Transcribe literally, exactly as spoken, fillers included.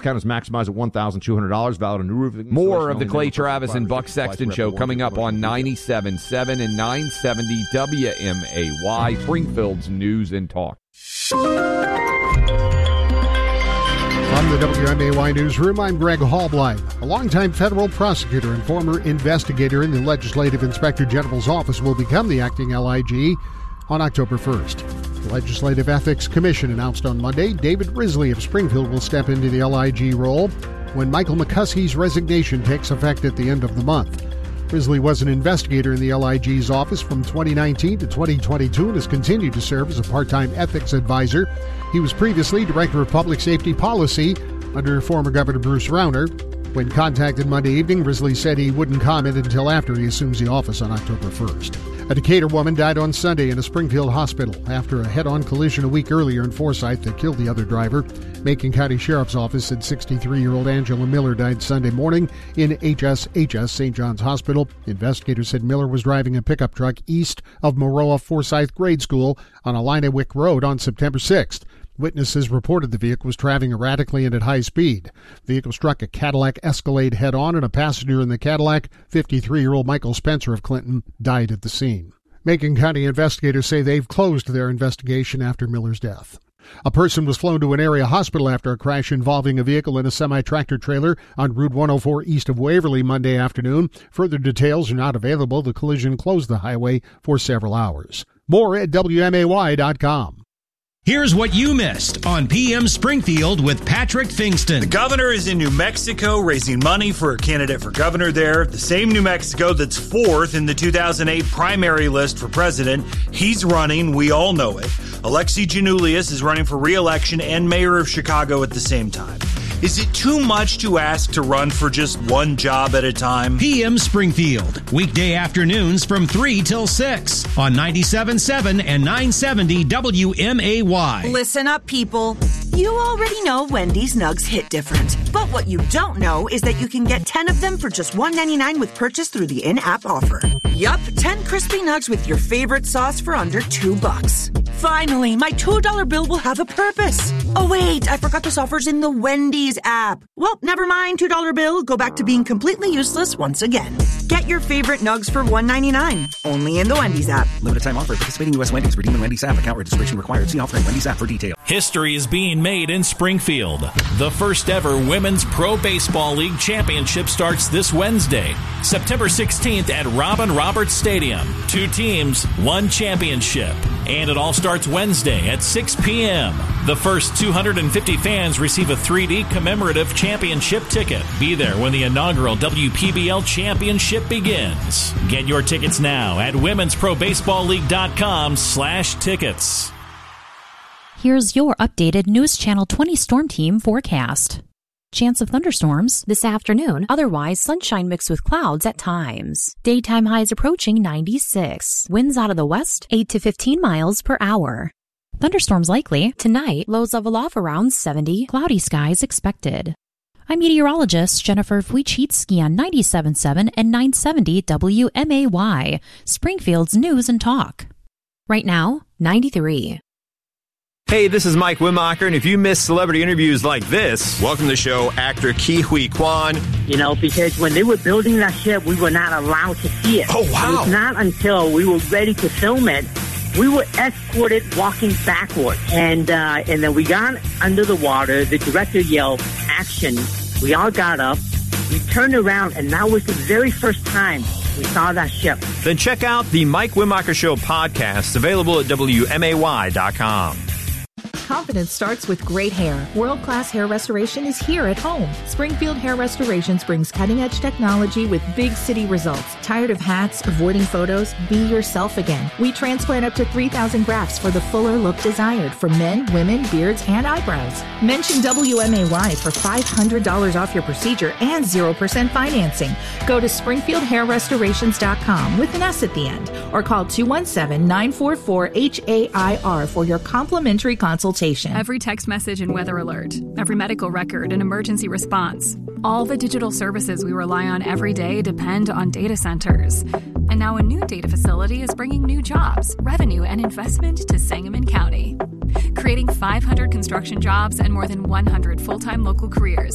discount is maximized at one thousand two hundred dollars. Valid on new roofing. More of the Clay Travis and Buck Sexton Show coming up on ninety-seven point seven and nine seventy W M A Y, Springfield's News and Talk. From the W M A Y Newsroom, I'm Greg Hallblein. A longtime federal prosecutor and former investigator in the Legislative Inspector General's office will become the acting L I G on October first. The Legislative Ethics Commission announced on Monday David Risley of Springfield will step into the L I G role when Michael McCuskey's resignation takes effect at the end of the month. Risley was an investigator in the L I G's office from twenty nineteen to twenty twenty-two and has continued to serve as a part-time ethics advisor. He was previously Director of Public Safety Policy under former Governor Bruce Rauner. When contacted Monday evening, Risley said he wouldn't comment until after he assumes the office on October first. A Decatur woman died on Sunday in a Springfield hospital after a head-on collision a week earlier in Forsyth that killed the other driver. Macon County Sheriff's Office said sixty-three-year-old Angela Miller died Sunday morning in H S H S Saint John's Hospital. Investigators said Miller was driving a pickup truck east of Maroa Forsyth Grade School on Alina-Wick Road on September sixth. Witnesses reported the vehicle was traveling erratically and at high speed. The vehicle struck a Cadillac Escalade head-on, and a passenger in the Cadillac, fifty-three-year-old Michael Spencer of Clinton, died at the scene. Macon County investigators say they've closed their investigation after Miller's death. A person was flown to an area hospital after a crash involving a vehicle and a semi-tractor trailer on Route one oh four east of Waverly Monday afternoon. Further details are not available. The collision closed the highway for several hours. More at W M A Y dot com. Here's what you missed on P M Springfield with Patrick Fingston. The governor is in New Mexico raising money for a candidate for governor there. The same New Mexico that's fourth in the two thousand eight primary list for president. He's running. We all know it. Alexi Giannoulias is running for re-election and mayor of Chicago at the same time. Is it too much to ask to run for just one job at a time? P M Springfield, weekday afternoons from three till six on ninety-seven point seven and nine seventy W M A Y. Listen up, people. You already know Wendy's Nugs hit different. But what you don't know is that you can get ten of them for just one ninety-nine with purchase through the in-app offer. Yup, ten crispy nugs with your favorite sauce for under two bucks. Finally, my two dollar bill will have a purpose. Oh wait, I forgot this offer's in the Wendy's app. Well, never mind, two dollar bill. Go back to being completely useless once again. Get your favorite nugs for one ninety-nine. Only in the Wendy's app. Limited time offer. Participating U S Wendy's. Redeem in Wendy's app. Account registration required. See offer in Wendy's app for details. History is being made in Springfield. The first ever Women's Pro Baseball League Championship starts this Wednesday, September sixteenth at Robin Roberts Stadium. Two teams, one championship. And it all starts Wednesday at six p.m. The first two hundred fifty fans receive a three D commemorative championship ticket. Be there when the inaugural W P B L Championship begins. Get your tickets now at women's pro baseball league dot com slash tickets. Here's your updated News Channel twenty Storm Team forecast. Chance of thunderstorms this afternoon, otherwise sunshine mixed with clouds at times. Daytime highs approaching ninety-six. Winds out of the west, eight to fifteen miles per hour. Thunderstorms likely. Tonight, lows level off around seventy. Cloudy skies expected. I'm meteorologist Jennifer Wojcicki on ninety-seven point seven and nine seventy W M A Y, Springfield's News and Talk. Right now, ninety-three. Hey, this is Mike Wimacher, and if you miss celebrity interviews like this, welcome to the show actor Ke Huy Quan. You know, because when they were building that ship, we were not allowed to see it. Oh, wow. It was not until we were ready to film it, we were escorted walking backward. And, uh, and then we got under the water. The director yelled, action. We all got up. We turned around, and that was the very first time we saw that ship. Then check out the Mike Wimacher Show podcast, available at W M A Y dot com. Confidence starts with great hair. World-class hair restoration is here at home. Springfield Hair Restorations brings cutting-edge technology with big city results. Tired of hats, avoiding photos? Be yourself again. We transplant up to three thousand grafts for the fuller look desired for men, women, beards, and eyebrows. Mention W M A Y for five hundred dollars off your procedure and zero percent financing. Go to springfield hair restorations dot com with an S at the end or call two one seven, nine four four, H A I R for your complimentary consultation. Every text message and weather alert, every medical record and emergency response. All the digital services we rely on every day depend on data centers. And now a new data facility is bringing new jobs, revenue, and investment to Sangamon County, creating five hundred construction jobs and more than one hundred full-time local careers.